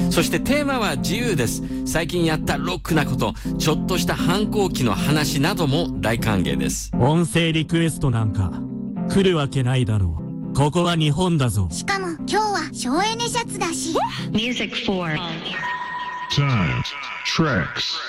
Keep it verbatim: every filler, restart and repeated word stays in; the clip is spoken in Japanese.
そしてテーマは自由です。最近やったロックなこと、ちょっとした反抗期の話なども大歓迎です。 音声リクエストなんか来るわけないだろう。ここは日本だぞ。 しかも今日は省エネシャツだし。 Music for Time Tracks